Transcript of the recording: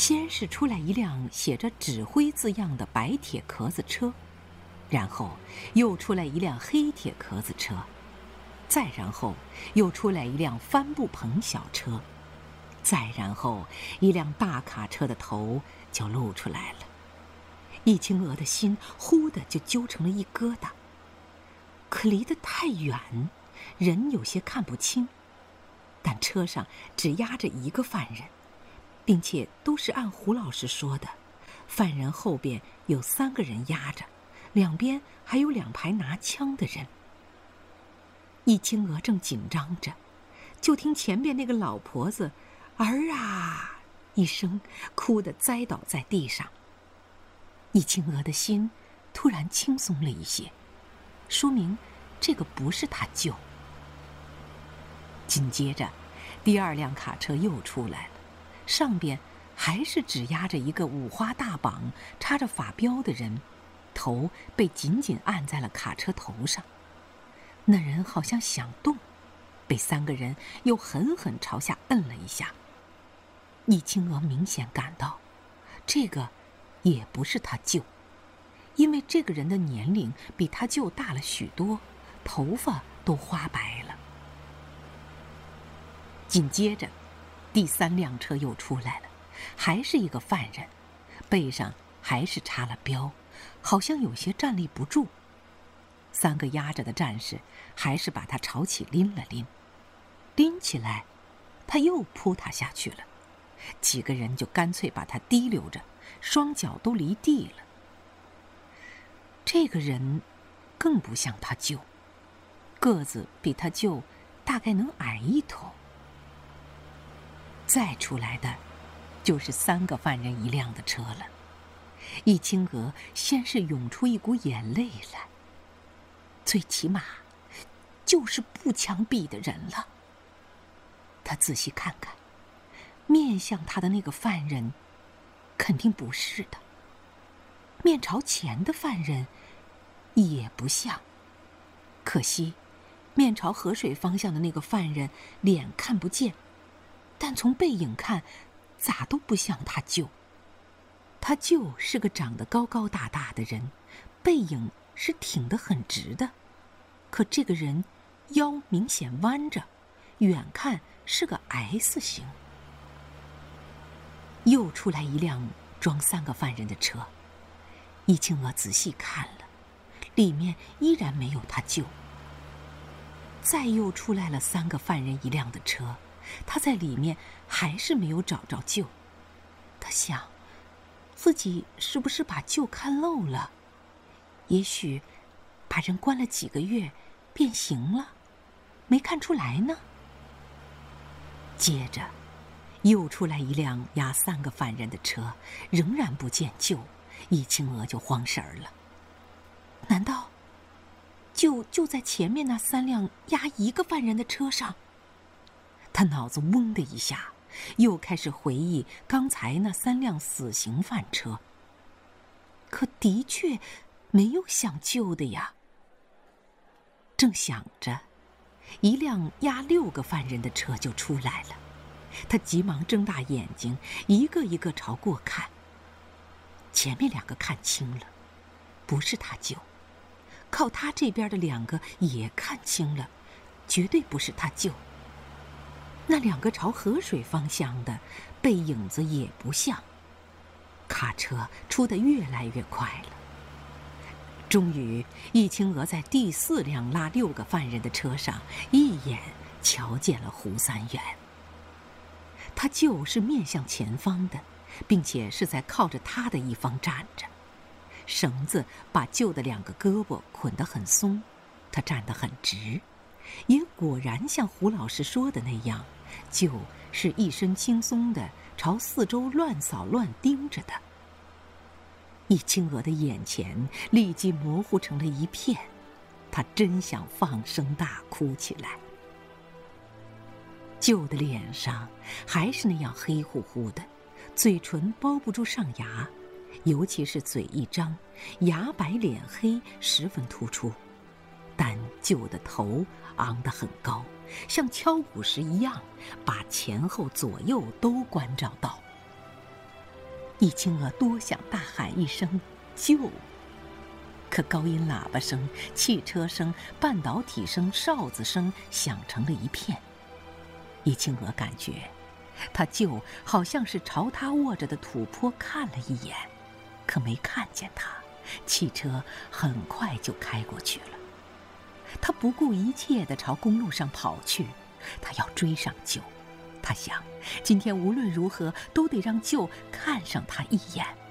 先是出来一辆写着指挥字样的白铁壳子车，然后又出来一辆黑铁壳子车，再然后又出来一辆帆布棚小车，再然后一辆大卡车的头就露出来了。易清娥的心忽的就揪成了一疙瘩，可离得太远，人有些看不清，但车上只压着一个犯人，并且都是按胡老师说的，犯人后边有3个人压着，两边还有2排拿枪的人。易清娥正紧张着，就听前边那个老婆子儿啊一声哭得栽倒在地上。易清娥的心突然轻松了一些，说明这个不是他舅。紧接着第2辆卡车又出来了，上边还是只压着一个五花大绑插着发标的人，头被紧紧按在了卡车头上。那人好像想动，被3个人又狠狠朝下摁了一下。易清娥明显感到这个也不是他舅，因为这个人的年龄比他舅大了许多，头发都花白了。紧接着第3辆车又出来了，还是一个犯人，背上还是插了标，好像有些站立不住。3个压着的战士还是把他朝起拎了拎，拎起来他又扑塌下去了，几个人就干脆把他提溜着，双脚都离地了。这个人更不像他舅，个子比他舅大概能矮一头。再出来的就是3个犯人一辆的车了。易清娥先是涌出一股眼泪来，最起码就是步枪毙的人了。他仔细看看，面向他的那个犯人肯定不是的，面朝前的犯人也不像。可惜面朝河水方向的那个犯人脸看不见，但从背影看咋都不像他舅。他舅是个长得高高大大的人，背影是挺得很直的，可这个人腰明显弯着，远看是个 S 型。又出来一辆装3个犯人的车，易清娥仔细看了，里面依然没有他舅。再又出来了3个犯人一辆的车，他在里面还是没有找着舅。他想，自己是不是把舅看漏了？也许把人关了几个月变形了，没看出来呢。接着又出来一辆押3个犯人的车，仍然不见舅，易清娥就慌神儿了。难道舅就在前面那3辆押1个犯人的车上？他脑子嗡的一下，又开始回忆刚才那3辆死刑犯车，可的确没有想救的呀。正想着，一辆押6个犯人的车就出来了，他急忙睁大眼睛，一个一个朝过看。前面2个看清了，不是他舅；靠他这边的2个也看清了，绝对不是他舅。那2个朝河水方向的，背影子也不像。卡车出得越来越快了。终于，易清娥在第4辆拉6个犯人的车上，一眼瞧见了胡三元。他就是面向前方的，并且是在靠着他的一方站着，绳子把舅的2个胳膊捆得很松，他站得很直，也果然像胡老师说的那样，就是一身轻松的朝四周乱扫乱盯着的。易清娥的眼前立即模糊成了一片，她真想放声大哭起来。舅的脸上还是那样黑乎乎的，嘴唇包不住上牙，尤其是嘴一张，牙白脸黑，十分突出。但舅的头昂得很高，像敲鼓时一样，把前后左右都关照到。 易清娥多想大喊一声“救”，可高音喇叭声、汽车声、半导体声、哨子声响成了一片。易清娥感觉，他舅好像是朝他卧着的土坡看了一眼，可没看见他。汽车很快就开过去了。他不顾一切地朝公路上跑去，他要追上舅。他想，今天无论如何都得让舅看上他一眼。